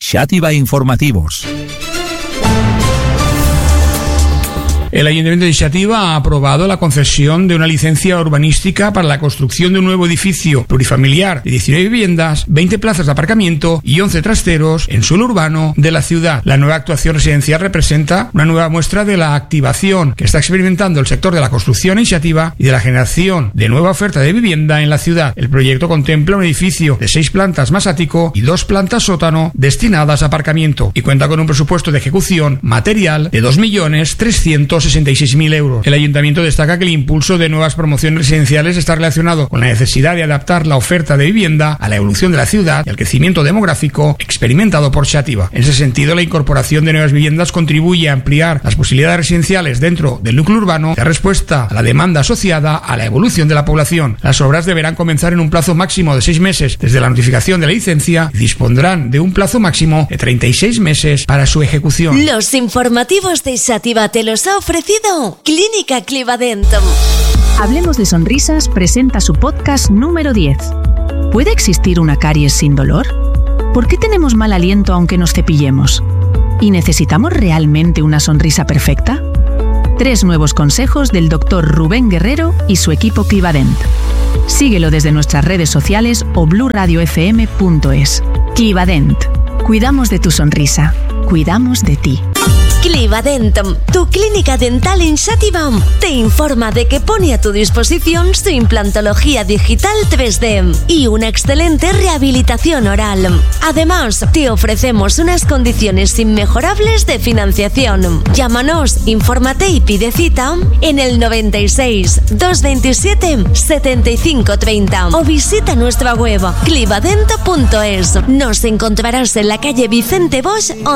Xàtiva Informativos. El Ayuntamiento de Xàtiva ha aprobado la concesión de una licencia urbanística para la construcción de un nuevo edificio plurifamiliar de 19 viviendas, 20 plazas de aparcamiento y 11 trasteros en suelo urbano de la ciudad. La nueva actuación residencial representa una nueva muestra de la activación que está experimentando el sector de la construcción en Xàtiva y de la generación de nueva oferta de vivienda en la ciudad. El proyecto contempla un edificio de 6 plantas más ático y 2 plantas sótano destinadas a aparcamiento y cuenta con un presupuesto de ejecución material de 2.366.000 euros. El Ayuntamiento destaca que el impulso de nuevas promociones residenciales está relacionado con la necesidad de adaptar la oferta de vivienda a la evolución de la ciudad y al crecimiento demográfico experimentado por Xàtiva. En ese sentido, la incorporación de nuevas viviendas contribuye a ampliar las posibilidades residenciales dentro del núcleo urbano, de respuesta a la demanda asociada a la evolución de la población. Las obras deberán comenzar en un plazo máximo de 6 meses desde la notificación de la licencia y dispondrán de un plazo máximo de 36 meses para su ejecución. Los informativos de Xàtiva te los ha ofrecido Clínica Clivadent. Hablemos de Sonrisas presenta su podcast número 10. ¿Puede existir una caries sin dolor? ¿Por qué tenemos mal aliento aunque nos cepillemos? ¿Y necesitamos realmente una sonrisa perfecta? 3 nuevos consejos del Dr. Rubén Guerrero y su equipo Clivadent. Síguelo desde nuestras redes sociales o blueradiofm.es. Clivadent. Cuidamos de tu sonrisa. Cuidamos de ti. Clivadent, tu clínica dental en Xàtiva, te informa de que pone a tu disposición su implantología digital 3D y una excelente rehabilitación oral. Además, te ofrecemos unas condiciones inmejorables de financiación. Llámanos, infórmate y pide cita en el 96 227 75 30 o visita nuestra web clivadent.es. Nos encontrarás en la calle Vicente Bosch